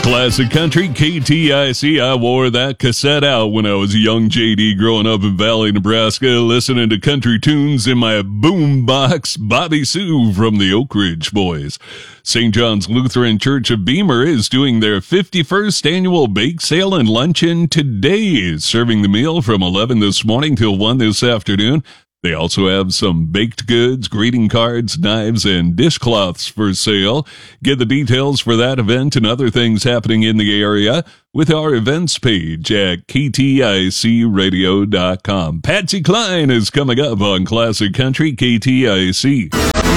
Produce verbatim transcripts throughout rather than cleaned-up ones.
Classic Country, K T I C. I wore that cassette out when I was a young J D growing up in Valley, Nebraska, listening to country tunes in my boombox. Bobby Sue from the Oak Ridge Boys. Saint John's Lutheran Church of Beamer is doing their fifty-first annual bake sale and luncheon today, serving the meal from eleven this morning till one this afternoon. They also have some baked goods, greeting cards, knives, and dishcloths for sale. Get the details for that event and other things happening in the area with our events page at K T I C radio dot com. Patsy Cline is coming up on Classic Country K T I C.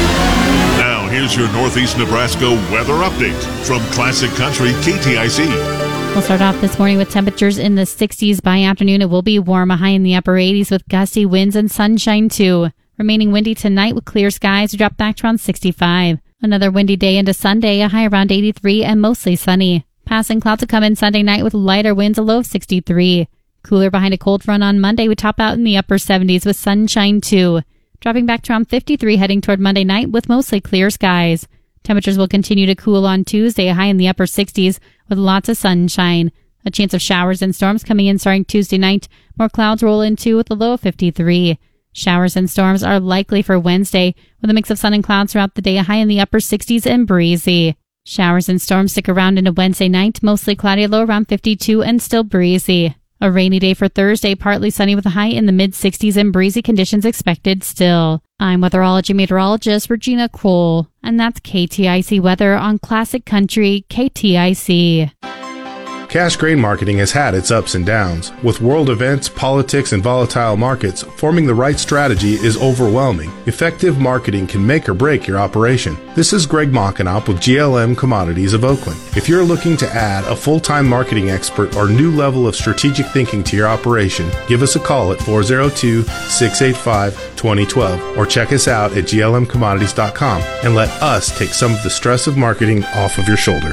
Now, here's your Northeast Nebraska weather update from Classic Country K T I C. We'll start off this morning with temperatures in the sixties. By afternoon, it will be warm, a high in the upper eighties with gusty winds and sunshine too. Remaining windy tonight with clear skies, drop back to around sixty-five. Another windy day into Sunday, a high around eighty-three and mostly sunny. Passing clouds to come in Sunday night with lighter winds, a low of sixty-three. Cooler behind a cold front on Monday, we top out in the upper seventies with sunshine too. Dropping back to around fifty-three heading toward Monday night with mostly clear skies. Temperatures will continue to cool on Tuesday, a high in the upper sixties with lots of sunshine. A chance of showers and storms coming in starting Tuesday night. More clouds roll in too with a low of fifty-three. Showers and storms are likely for Wednesday with a mix of sun and clouds throughout the day, a high in the upper sixties and breezy. Showers and storms stick around into Wednesday night, mostly cloudy, low around fifty-two and still breezy. A rainy day for Thursday, partly sunny with a high in the mid-sixties and breezy conditions expected still. I'm weatherology meteorologist Regina Kroll, and that's K T I C weather on Classic Country K T I C. Cash grain marketing has had its ups and downs. With world events, politics, and volatile markets, forming the right strategy is overwhelming. Effective marketing can make or break your operation. This is Greg Mockenop with G L M Commodities of Oakland. If you're looking to add a full-time marketing expert or new level of strategic thinking to your operation, give us a call at four oh two, six eight five, two oh one two or check us out at G L M commodities dot com and let us take some of the stress of marketing off of your shoulders.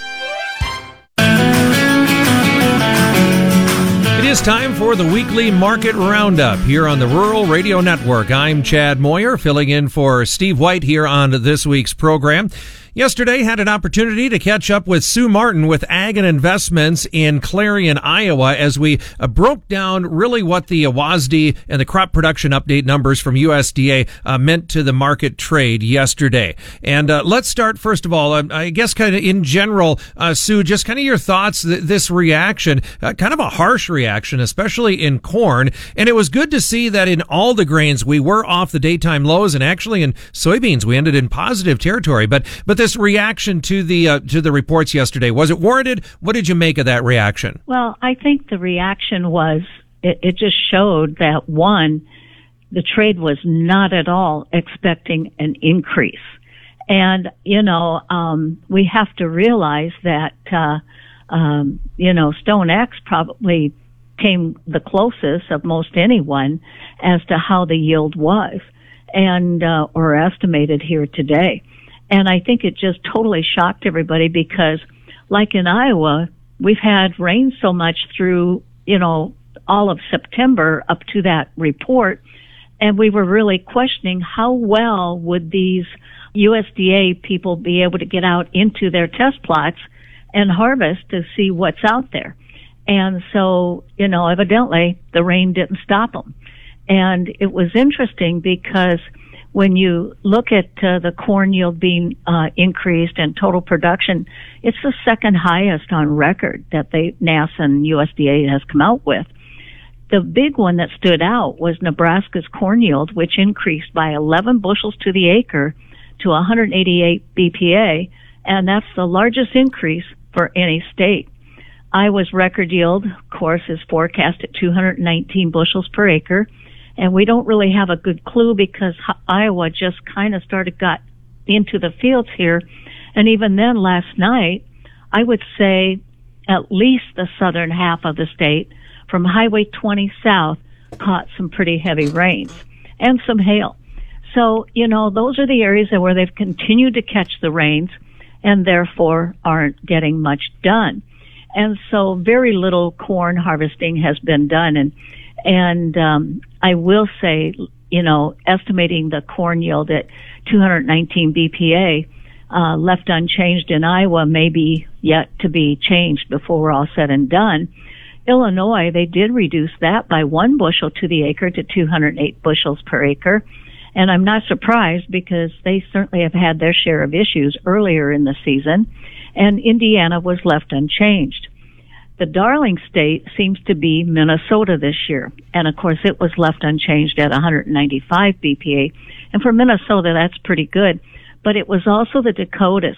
It is time for the weekly market roundup here on the Rural Radio Network. I'm Chad Moyer, filling in for Steve White here on this week's program. Yesterday, had an opportunity to catch up with Sue Martin with Ag and Investments in Clarion, Iowa, as we uh, broke down really what the uh, W A S D and the crop production update numbers from U S D A uh, meant to the market trade yesterday. And uh, let's start, first of all, uh, I guess kind of in general, uh, Sue, just kind of your thoughts, th- this reaction, uh, kind of a harsh reaction, especially in corn. And it was good to see that in all the grains, we were off the daytime lows, and actually in soybeans, we ended in positive territory. But, but this reaction to the uh, to the reports yesterday, was it warranted? What did you make of that reaction? Well, I think the reaction was, it, it just showed that, one, the trade was not at all expecting an increase. And, you know, um, we have to realize that, uh, um, you know, StoneX probably came the closest of most anyone as to how the yield was, and uh, or estimated here today. And I think it just totally shocked everybody because, like in Iowa, we've had rain so much through, you know, all of September up to that report, and we were really questioning how well would these U S D A people be able to get out into their test plots and harvest to see what's out there. And so, you know, evidently the rain didn't stop them. And it was interesting because when you look at uh, the corn yield being uh, increased and total production, it's the second highest on record that they, NASA and U S D A has come out with. The big one that stood out was Nebraska's corn yield, which increased by eleven bushels to the acre to one hundred eighty-eight B P A, and that's the largest increase for any state. Iowa's record yield, of course, is forecast at two hundred nineteen bushels per acre. And we don't really have a good clue because Iowa just kind of started, got into the fields here. And even then last night, I would say at least the southern half of the state from Highway twenty south caught some pretty heavy rains and some hail. So, you know, those are the areas where they've continued to catch the rains and therefore aren't getting much done. And so very little corn harvesting has been done. And And um, I will say, you know, estimating the corn yield at two hundred nineteen B P A uh, left unchanged in Iowa may be, yet to be changed before we're all said and done. Illinois, they did reduce that by one bushel to the acre to two hundred eight bushels per acre. And I'm not surprised because they certainly have had their share of issues earlier in the season. And Indiana was left unchanged. The darling state seems to be Minnesota this year. And of course, it was left unchanged at one hundred ninety-five B P A. And for Minnesota, that's pretty good. But it was also the Dakotas.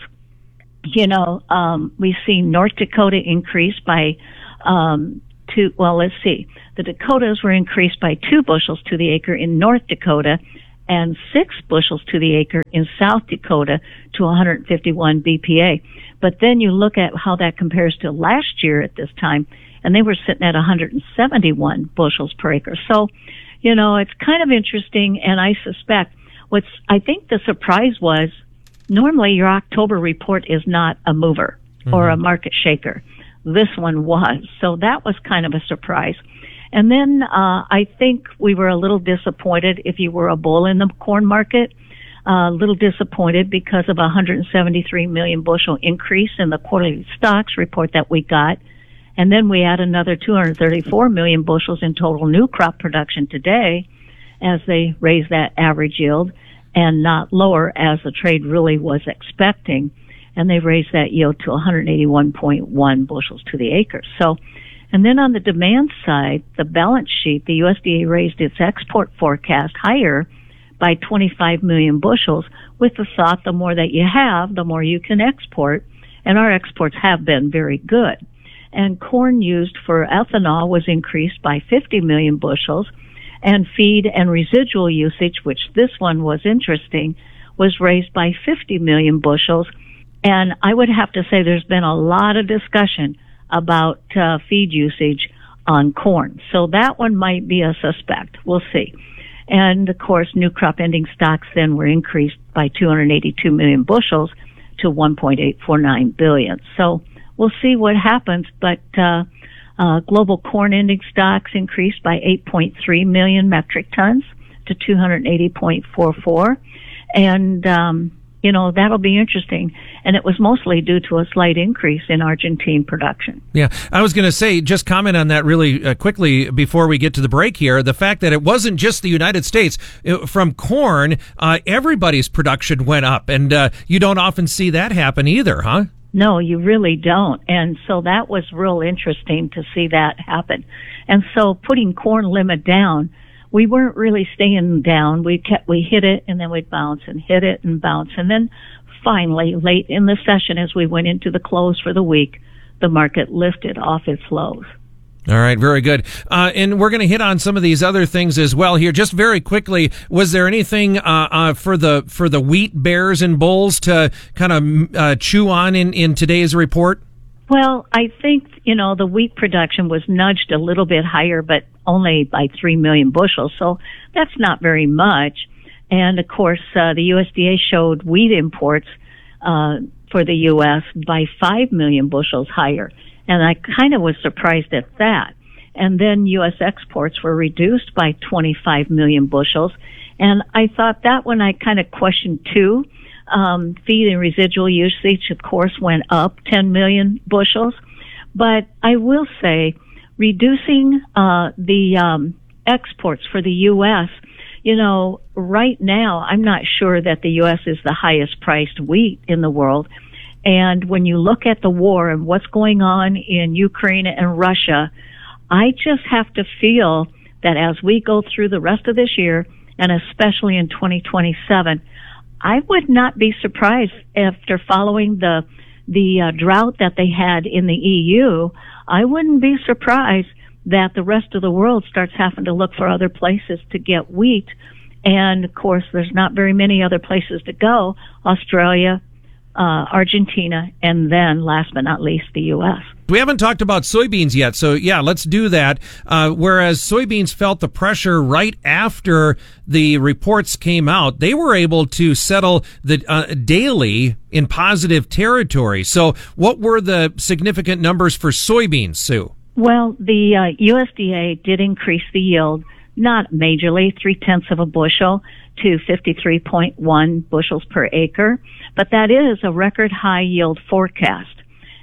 You know, um, we've seen North Dakota increase by um, two, well, let's see. The Dakotas were increased by two bushels to the acre in North Dakota and six bushels to the acre in South Dakota to one hundred fifty-one B P A. But then you look at how that compares to last year at this time, and they were sitting at one hundred seventy-one bushels per acre. So, you know, it's kind of interesting, and I suspect what's, I think the surprise was, normally your October report is not a mover mm-hmm. or a market shaker. This one was. So that was kind of a surprise. And then uh, I think we were a little disappointed if you were a bull in the corn market, a uh, little disappointed because of a one hundred seventy-three million bushel increase in the quarterly stocks report that we got. And then we add another two hundred thirty-four million bushels in total new crop production today as they raise that average yield and not lower as the trade really was expecting. And they raised that yield to one hundred eighty-one point one bushels to the acre. So, and then on the demand side, the balance sheet, the U S D A raised its export forecast higher by twenty-five million bushels with the thought the more that you have, the more you can export. And our exports have been very good. And corn used for ethanol was increased by fifty million bushels. And feed and residual usage, which this one was interesting, was raised by fifty million bushels. And I would have to say there's been a lot of discussion about uh, feed usage on corn. So that one might be a suspect. We'll see. And, of course, new crop ending stocks then were increased by two hundred eighty-two million bushels to one point eight four nine billion. So we'll see what happens. But uh, uh, global corn ending stocks increased by eight point three million metric tons to two hundred eighty point four four. And, um, you know, that'll be interesting. And it was mostly due to a slight increase in Argentine production. Yeah, I was going to say, just comment on that really uh, quickly before we get to the break here. The fact that it wasn't just the United States. It, from corn, uh, everybody's production went up. And uh, you don't often see that happen either, huh? No, you really don't. And so that was real interesting to see that happen. And so putting corn limit down, we weren't really staying down. We kept, we hit it and then we'd bounce and hit it and bounce. And then finally, late in the session, as we went into the close for the week, the market lifted off its lows. All right, very good. Uh, and we're going to hit on some of these other things as well here. Just very quickly, was there anything uh, uh, for the for the wheat bears and bulls to kind of uh, chew on in, in today's report? Well, I think, you know, the wheat production was nudged a little bit higher, but only by three million bushels. So that's not very much. And, of course, uh, the U S D A showed wheat imports uh, for the U S by five million bushels higher. And I kind of was surprised at that. And then U S exports were reduced by twenty-five million bushels. And I thought that one I kind of questioned too. Um, feed and residual usage, of course, went up ten million bushels. But I will say, reducing uh, the um, exports for the U S, you know, right now, I'm not sure that the U S is the highest priced wheat in the world. And when you look at the war and what's going on in Ukraine and Russia, I just have to feel that as we go through the rest of this year, and especially in twenty twenty-seven, I would not be surprised after following the the uh, drought that they had in the E U. I wouldn't be surprised that the rest of the world starts having to look for other places to get wheat. And, of course, there's not very many other places to go. Australia, uh, Argentina, and then, last but not least, the U S. We haven't talked about soybeans yet, so yeah, let's do that. Uh, whereas soybeans felt the pressure right after the reports came out, they were able to settle the uh, daily in positive territory. So what were the significant numbers for soybeans, Sue? Well, the uh, U S D A did increase the yield, not majorly, three-tenths of a bushel to fifty-three point one bushels per acre, but that is a record high yield forecast.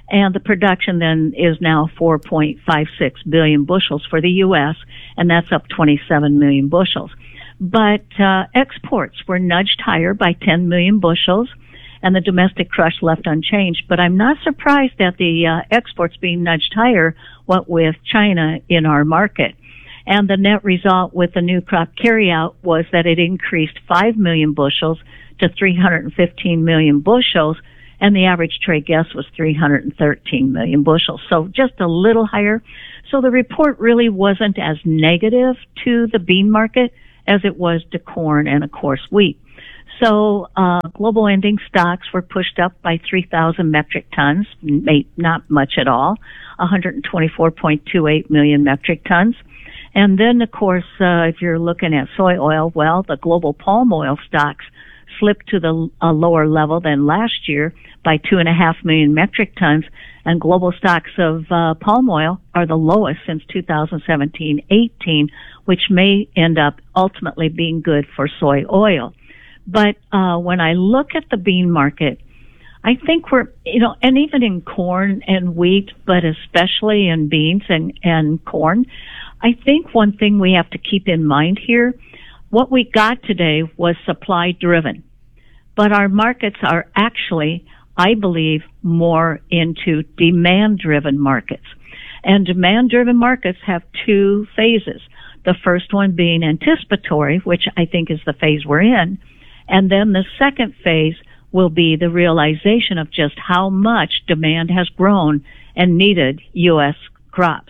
And the production then is now four point five six billion bushels for the U S, and that's up twenty-seven million bushels. But uh, exports were nudged higher by ten million bushels, and the domestic crush left unchanged. But I'm not surprised at the uh, exports being nudged higher, what with China in our market. And the net result with the new crop carryout was that it increased five million bushels to three hundred fifteen million bushels, and the average trade guess was three hundred thirteen million bushels. So just a little higher. So the report really wasn't as negative to the bean market as it was to corn and, of course, wheat. So uh global ending stocks were pushed up by three thousand metric tons, not much at all, one hundred twenty-four point two eight million metric tons. And then, of course, uh, if you're looking at soy oil, well, the global palm oil stocks slipped to the a lower level than last year by two and a half million metric tons, and global stocks of uh, palm oil are the lowest since two thousand seventeen eighteen, which may end up ultimately being good for soy oil. But uh, when I look at the bean market, I think we're, you know, and even in corn and wheat, but especially in beans and, and corn, I think one thing we have to keep in mind here, what we got today was supply driven, but our markets are actually, I believe, more into demand driven markets. And demand driven markets have two phases. The first one being anticipatory, which I think is the phase we're in. And then the second phase will be the realization of just how much demand has grown and needed U S crops.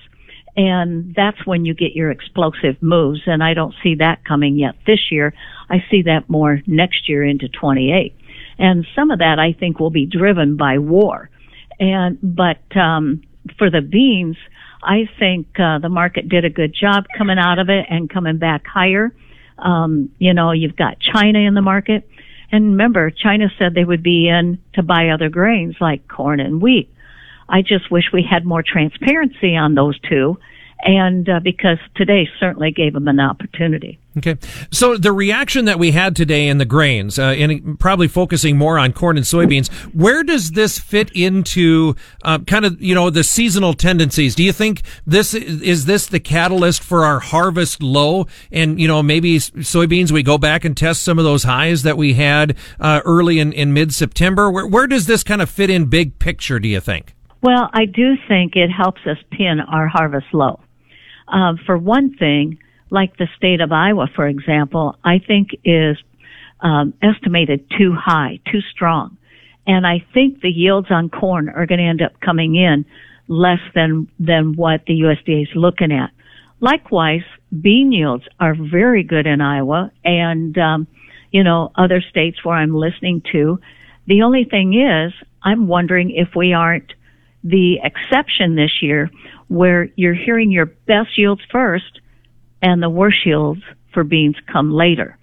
And that's when you get your explosive moves, and I don't see that coming yet this year. I see that more next year into twenty-eight. And some of that I think will be driven by war. And, but, um, for the beans, I think, uh, the market did a good job coming out of it and coming back higher. Um, you know, you've got China in the market. And remember, China said they would be in to buy other grains like corn and wheat. I just wish we had more transparency on those two, and uh, because today certainly gave them an opportunity. Okay. So the reaction that we had today in the grains, uh, and probably focusing more on corn and soybeans, where does this fit into uh, kind of, you know, the seasonal tendencies? Do you think this is this the catalyst for our harvest low? And, you know, maybe soybeans, we go back and test some of those highs that we had uh, early in, in mid-September. Where, where does this kind of fit in big picture, do you think? Well, I do think it helps us pin our harvest low. Uh, for one thing, like the state of Iowa, for example, I think is um, estimated too high, too strong. And I think the yields on corn are going to end up coming in less than, than what the U S D A is looking at. Likewise, bean yields are very good in Iowa and, um, you know, other states where I'm listening to. The only thing is, I'm wondering if we aren't the exception this year where you're hearing your best yields first and the worst yields for beans come later.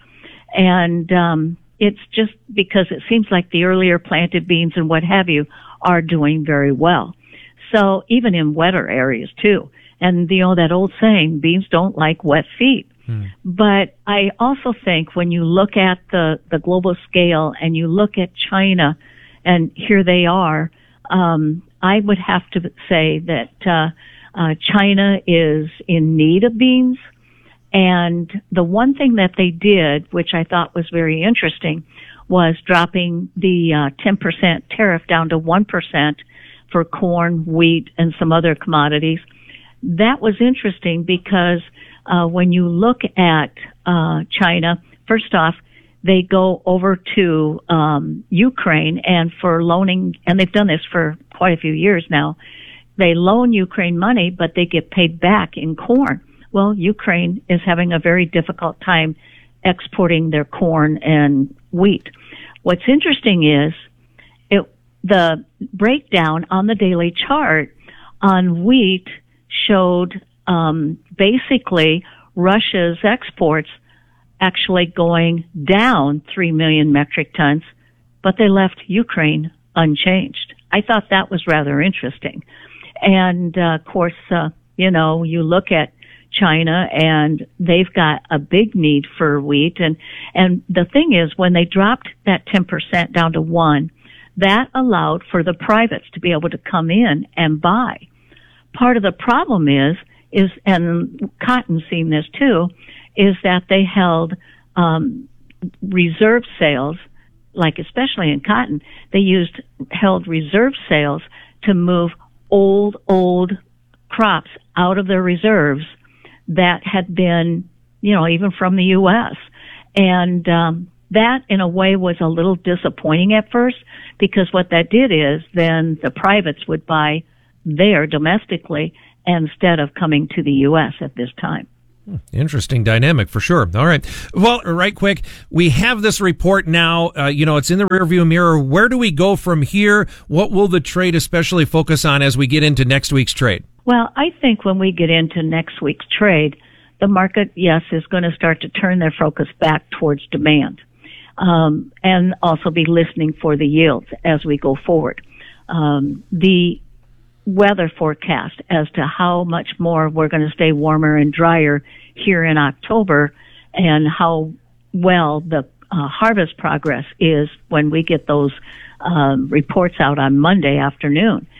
And um it's just because it seems like the earlier planted beans and what have you are doing very well. So even in wetter areas too. And you know that old saying, beans don't like wet feet. Hmm. But I also think when you look at the, the global scale and you look at China, and here they are, um I would have to say that uh, uh China is in need of beans. And the one thing that they did, which I thought was very interesting, was dropping the uh, ten percent tariff down to one percent for corn, wheat, and some other commodities. That was interesting because uh when you look at uh China, first off, they go over to um Ukraine and for loaning, and they've done this for quite a few years now, they loan Ukraine money, but they get paid back in corn. Well, Ukraine is having a very difficult time exporting their corn and wheat. What's interesting is it, the breakdown on the daily chart on wheat showed um basically Russia's exports actually going down three million metric tons, but they left Ukraine unchanged. I thought that was rather interesting. And, uh, of course, uh, you know, you look at China and they've got a big need for wheat. And, and the thing is, when they dropped that ten percent down to one, That allowed for the privates to be able to come in and buy. Part of the problem is, is, and Cotton's seen this too, is that they held um, reserve sales, like especially in cotton, they used held reserve sales to move old, old crops out of their reserves that had been, you know, even from the U S. And um, that, in a way, was a little disappointing at first, because what that did is then the privates would buy there domestically instead of coming to the U S at this time. Interesting dynamic for sure. All right. Well, right quick, we have this report now. Uh, you know, it's in the rearview mirror. Where do we go from here? What will the trade especially focus on as we get into next week's trade? Well, I think when we get into next week's trade, the market, yes, is going to start to turn their focus back towards demand, um, and also be listening for the yields as we go forward. Um, the weather forecast as to how much more we're going to stay warmer and drier here in October, and how well the uh, harvest progress is when we get those um, reports out on Monday afternoon.